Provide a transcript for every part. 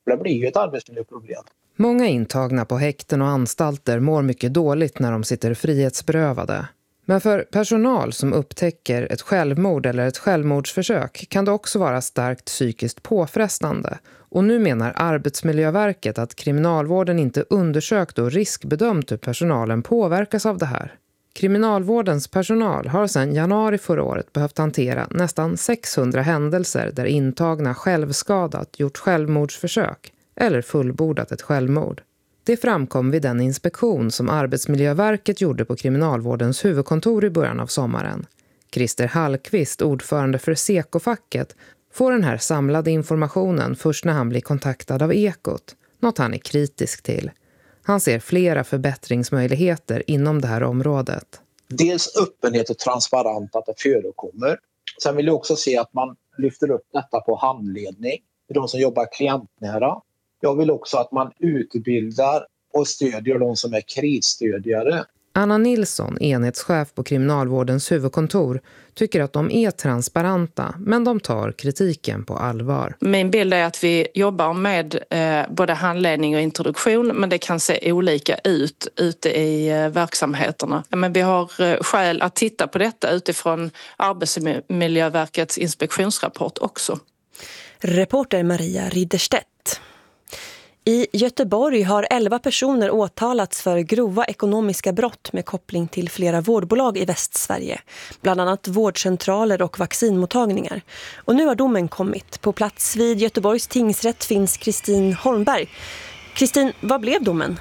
Det blir ju ett arbetsmiljöproblem. Många intagna på häkten och anstalter mår mycket dåligt när de sitter frihetsberövade. Men för personal som upptäcker ett självmord eller ett självmordsförsök kan det också vara starkt psykiskt påfrestande. Och nu menar Arbetsmiljöverket att kriminalvården inte undersökt och riskbedömt hur personalen påverkas av det här. Kriminalvårdens personal har sedan januari förra året behövt hantera nästan 600 händelser där intagna självskadat, gjort självmordsförsök eller fullbordat ett självmord. Det framkom vid den inspektion som Arbetsmiljöverket gjorde på kriminalvårdens huvudkontor i början av sommaren. Christer Hallqvist, ordförande för Seko-facket, får den här samlade informationen först när han blir kontaktad av Ekot, något han är kritisk till. Han ser flera förbättringsmöjligheter inom det här området. Dels öppenhet och transparent att det förekommer. Sen vill jag också se att man lyfter upp detta på handledning för de som jobbar klientnära. Jag vill också att man utbildar och stödjer de som är krisstödjare. Anna Nilsson, enhetschef på kriminalvårdens huvudkontor, tycker att de är transparenta, men de tar kritiken på allvar. Min bild är att vi jobbar med både handledning och introduktion, men det kan se olika ut ute i verksamheterna. Men vi har skäl att titta på detta utifrån Arbetsmiljöverkets inspektionsrapport också. Reporter Maria Ridderstedt. I Göteborg har 11 personer åtalats för grova ekonomiska brott med koppling till flera vårdbolag i Västsverige, bland annat vårdcentraler och vaccinmottagningar. Och nu har domen kommit. På plats vid Göteborgs tingsrätt finns Kristin Holmberg. Kristin, vad blev domen?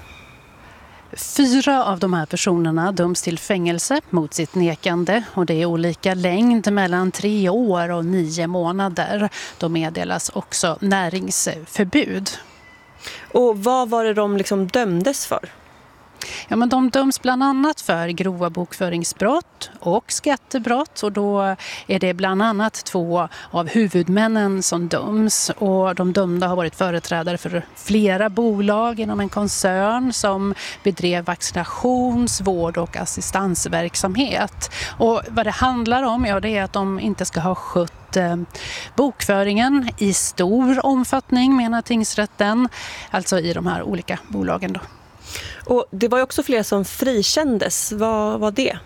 4 av de här personerna döms till fängelse mot sitt nekande, och det är olika längd mellan 3 år och 9 månader. De meddelas också näringsförbud. Och vad var det de dömdes för? Ja, men de döms bland annat för grova bokföringsbrott och skattebrott, och då är det bland annat 2 av huvudmännen som döms, och de dömda har varit företrädare för flera bolag inom en koncern som bedrev vaccinations-, vård- och assistansverksamhet. Och vad det handlar om, ja, det är att de inte ska ha skött bokföringen i stor omfattning, menar tingsrätten, alltså i de här olika bolagen då. Och det var ju också flera som frikändes. Vad var det?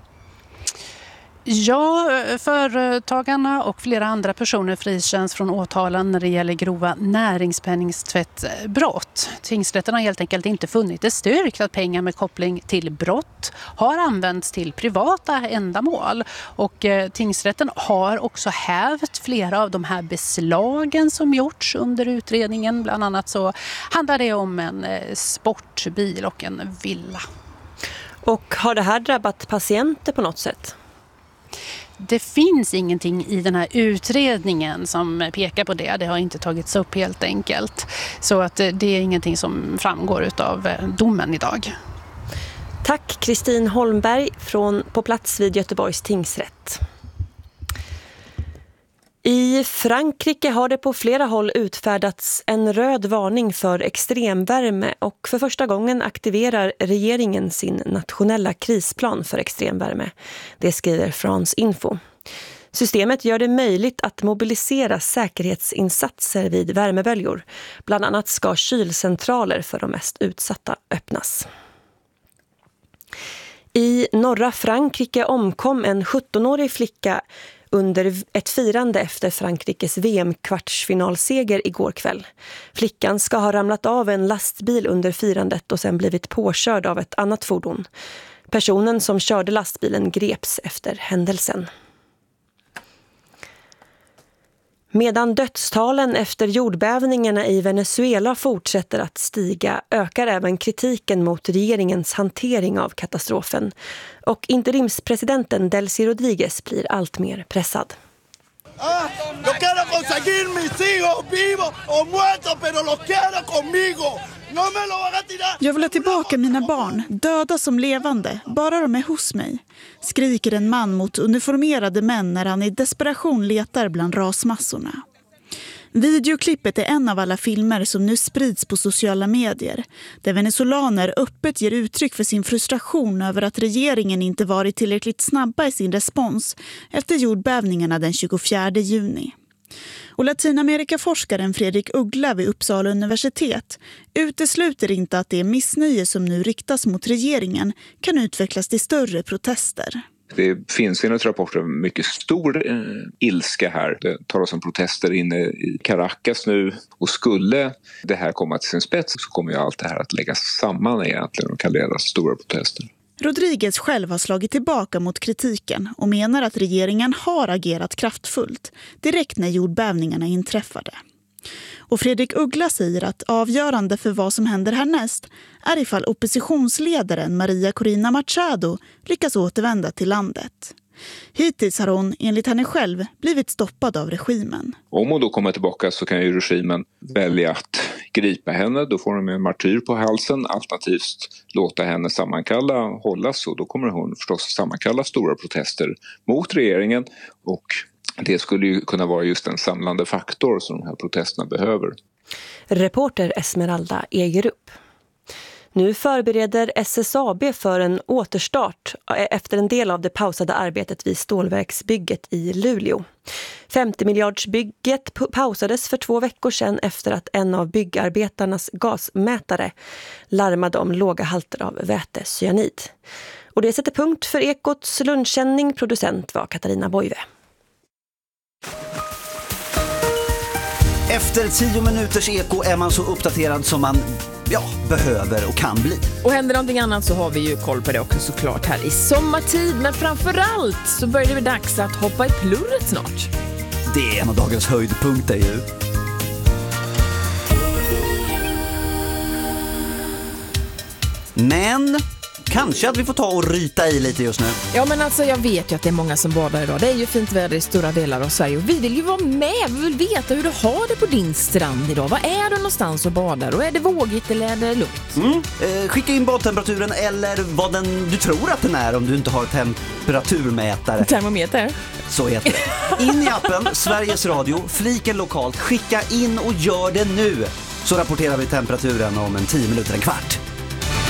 Ja, företagarna och flera andra personer frikänns från åtalen när det gäller grova näringspenningstvättbrott. Tingsrätten har helt enkelt inte funnit det styrkt att pengar med koppling till brott har använts till privata ändamål. Och tingsrätten har också hävt flera av de här beslagen som gjorts under utredningen. Bland annat så handlar det om en sportbil och en villa. Och har det här drabbat patienter på något sätt? Det finns ingenting i den här utredningen som pekar på det. Det har inte tagits upp helt enkelt. Så att det är ingenting som framgår av domen idag. Tack Kristin Holmberg på plats vid Göteborgs tingsrätt. I Frankrike har det på flera håll utfärdats en röd varning för extremvärme, och för första gången aktiverar regeringen sin nationella krisplan för extremvärme. Det skriver France Info. Systemet gör det möjligt att mobilisera säkerhetsinsatser vid värmeböljor. Bland annat ska kylcentraler för de mest utsatta öppnas. I norra Frankrike omkom en 17-årig flicka under ett firande efter Frankrikes VM-kvartsfinalseger igår kväll. Flickan ska ha ramlat av en lastbil under firandet och sen blivit påkörd av ett annat fordon. Personen som körde lastbilen greps efter händelsen. Medan dödstalen efter jordbävningarna i Venezuela fortsätter att stiga, ökar även kritiken mot regeringens hantering av katastrofen. Och interimspresidenten Delcy Rodríguez blir allt mer pressad. Yo quiero conseguir mis hijos vivos o muertos, pero los quiero conmigo. No me lo van a tirar. Jag vill ha tillbaka mina barn, döda som levande, bara de är hos mig. Skriker en man mot uniformerade män när han i desperation letar bland rasmassorna. Videoklippet är en av alla filmer som nu sprids på sociala medier, där venezolaner öppet ger uttryck för sin frustration över att regeringen inte varit tillräckligt snabba i sin respons efter jordbävningarna den 24 juni. Och Latinamerikaforskaren Fredrik Uggla vid Uppsala universitet utesluter inte att det missnöje som nu riktas mot regeringen kan utvecklas till större protester. Det finns enligt rapporter mycket stor ilska här. Det talas om protester inne i Caracas nu. Och skulle det här komma till sin spets så kommer ju allt det här att läggas samman egentligen och kan leda till stora protester. Rodriguez själv har slagit tillbaka mot kritiken och menar att regeringen har agerat kraftfullt direkt när jordbävningarna inträffade. Och Fredrik Uggla säger att avgörande för vad som händer härnäst är ifall oppositionsledaren Maria Corina Machado lyckas återvända till landet. Hittills har hon, enligt henne själv, blivit stoppad av regimen. Om hon då kommer tillbaka så kan ju regimen välja att gripa henne. Då får de en martyr på halsen. Alternativt låta henne hållas. Och då kommer hon förstås sammankalla stora protester mot regeringen. Och det skulle ju kunna vara just en samlande faktor som de här protesterna behöver. Reporter Esmeralda Egerup. Nu förbereder SSAB för en återstart efter en del av det pausade arbetet vid stålverksbygget i Luleå. 50-miljardsbygget pausades för 2 veckor sedan efter att en av byggarbetarnas gasmätare larmade om låga halter av vätecyanid. Och det sätter punkt för Ekots lunchsändning. Producent var Katarina Boive. Efter 10 minuters Eko är man så uppdaterad som man behöver och kan bli. Och händer någonting annat så har vi ju koll på det också såklart här i sommartid. Men framförallt så börjar det bli dags att hoppa i plurret snart. Det är en av dagens höjdpunkter ju. Men kanske att vi får ta och ryta i lite just nu. Ja, men alltså jag vet ju att det är många som badar idag. Det är ju fint väder i stora delar av Sverige. Och vi vill ju vara med. Vi vill veta hur du har det på din strand idag. Var är du någonstans och badar? Och är det vågigt eller är det lugnt? Skicka in badtemperaturen eller vad du tror att den är om du inte har temperaturmätare. Termometer. Så heter det. In i appen Sveriges Radio, fliken lokalt. Skicka in och gör det nu. Så rapporterar vi temperaturen om 10 minuter, en kvart.